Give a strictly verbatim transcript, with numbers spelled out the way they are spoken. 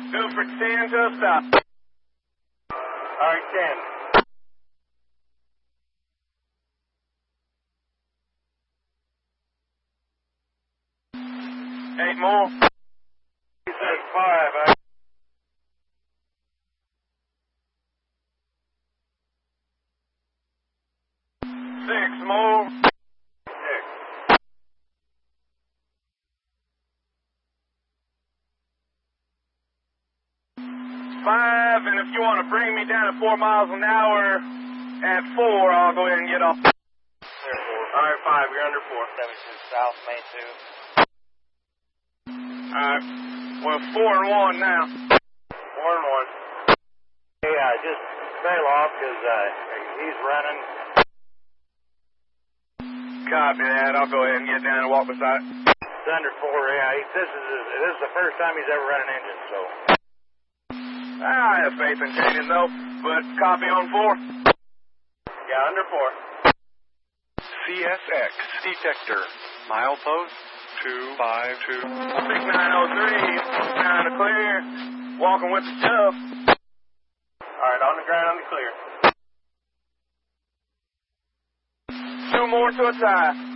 Good for ten to a stop. All right, ten. Eight more. Six, five. Eight. Six more. Six. Five, and if you want to bring me down at four miles an hour at four, I'll go ahead and get off. There, four. All right, five. You're under four. seventy-two South, Main two. All right. Well, four and one now. Four and one. Hey, uh, just bail off because uh, he's running. Copy that. I'll go ahead and get down and walk beside. It's under four. Yeah, he, this is this is the first time he's ever run an engine, so. I have faith in Canyon, though, but copy on four. Yeah, under four. C S X detector. Milepost two five two. six nine oh three, down to clear. Walking with the stuff. All right, on the ground, on the clear. Two more to a tie.